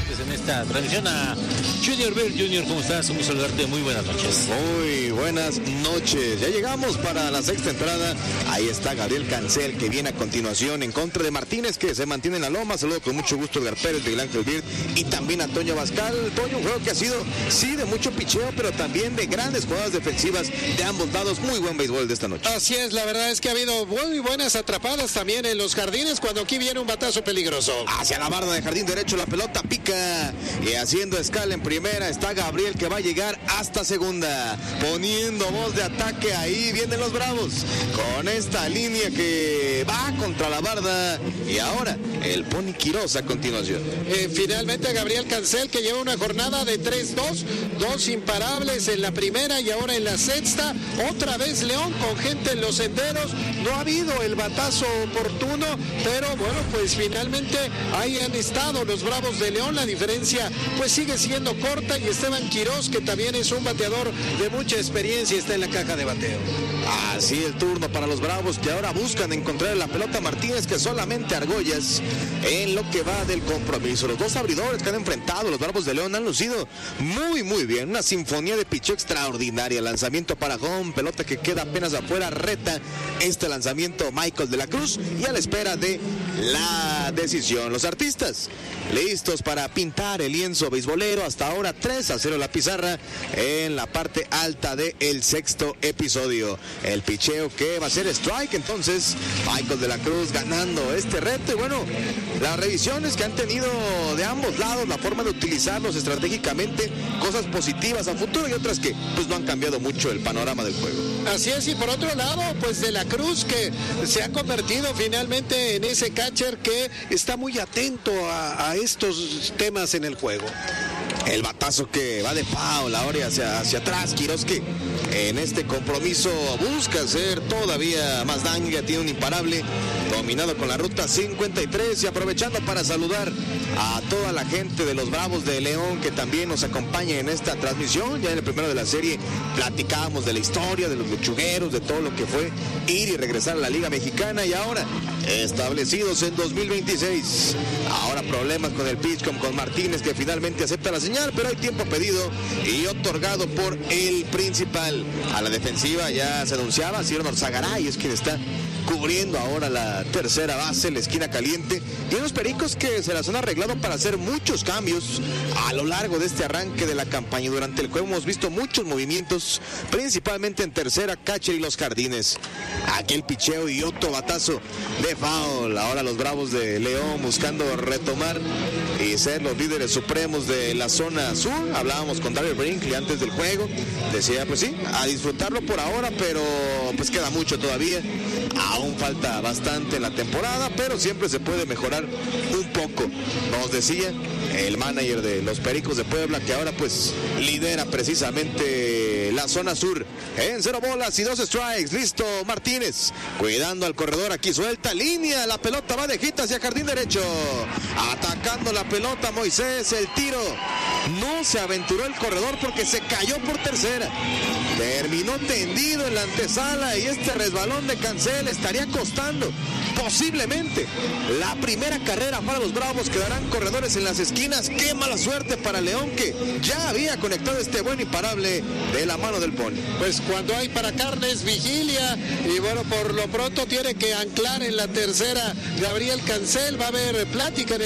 en esta transmisión a Junior Ver. Junior, ¿cómo estás? Un gusto saludarte, muy buenas noches. Muy buenas noches, ya llegamos para la sexta entrada. Ahí está Gabriel Cancel, que viene a continuación en contra de Martínez, que se mantiene en la loma. Saludo con mucho gusto a Edgar Pérez de Miguel Ángel Bird y también a Toño Bascal. Toño, un juego que ha sido, sí, de mucho picheo, pero también de grandes jugadas defensivas de ambos lados. Muy buen béisbol de esta noche. Así es, la verdad es que ha habido muy buenas atrapadas también en los jardines, cuando aquí viene un batazo peligroso. Hacia la barda de jardín derecho, la pelota pica y haciendo escala en primera está Gabriel, que va a llegar hasta segunda, poniendo voz de ataque. Ahí vienen los Bravos con esta línea que va contra la barda y ahora el Pony Quiroz a continuación. Finalmente Gabriel Cancel, que lleva una jornada de 3-2, dos imparables en la primera y ahora en la sexta. Otra vez León con gente en los senderos. No ha habido el batazo oportuno, pero bueno, pues finalmente ahí han estado los Bravos de León. La diferencia pues sigue siendo corta y Esteban Quiroz, que también es un bateador de mucha experiencia, está en la caja de bateo. Así el turno para los Bravos, que ahora buscan encontrar la pelota Martínez, que solamente argollas en lo que va del compromiso. Los dos abridores que han enfrentado los Bravos de León han lucido muy bien. Una sinfonía de picheo extraordinaria. Lanzamiento para home, pelota que queda apenas afuera. Reta este lanzamiento Michael de la Cruz y a la espera de la decisión. Los artistas listos para pintar el lienzo beisbolero. Hasta ahora 3-0 la pizarra en la parte alta del sexto episodio. El picheo que va a ser strike, entonces Michael de la Cruz ganando este reto. Y bueno, las revisiones que han tenido de ambos lados, la forma de utilizarlos estratégicamente, cosas positivas a futuro y otras que pues no han cambiado mucho el panorama del juego. Así es, y por otro lado, pues de la Cruz, que se ha convertido finalmente en ese catcher que está muy atento a estos temas en el juego. El batazo que va de foul ahora hacia atrás. Quiroz, que en este compromiso busca ser todavía más daño. Ya tiene un imparable dominado con la ruta 53 y aprovechando para saludar a toda la gente de los Bravos de León que también nos acompaña en esta transmisión. Ya en el primero de la serie platicábamos de la historia de los lechugueros, de todo lo que fue ir y regresar a la Liga Mexicana, y ahora establecidos en 2026. Ahora problemas con el pitch con Martínez, que finalmente acepta la señal, pero hay tiempo pedido y otorgado por el principal. A la defensiva ya se anunciaba, Ciro Norzagaray es quien está cubriendo ahora la tercera base, la esquina caliente, y unos Pericos que se las han arreglado para hacer muchos cambios a lo largo de este arranque de la campaña. Durante el juego hemos visto muchos movimientos, principalmente en tercera, catcher y los jardines. Aquel picheo y otro batazo de foul. Ahora los Bravos de León buscando retomar y ser los líderes supremos de la zona sur. Hablábamos con David Brinkley antes del juego, decía pues sí, a disfrutarlo por ahora, pero pues queda mucho todavía. Aún falta bastante en la temporada, pero siempre se puede mejorar un poco. Nos decía el manager de los Pericos de Puebla, que ahora pues lidera precisamente la zona sur. En 0 bolas y 2 strikes, listo Martínez, cuidando al corredor, aquí suelta línea, la pelota va de hit hacia jardín derecho, atacando la pelota Moisés, el tiro no se aventuró el corredor porque se cayó por tercera, terminó tendido en la antesala, y este resbalón de Cancel estaría costando posiblemente la primera carrera para los Bravos. Quedarán corredores en las esquinas. Qué mala suerte para León, que ya había conectado este buen imparable de la mano del Pony. Pues cuando hay para carnes, vigilia, y bueno, por lo pronto tiene que anclar en la tercera Gabriel Cancel. Va a haber plática en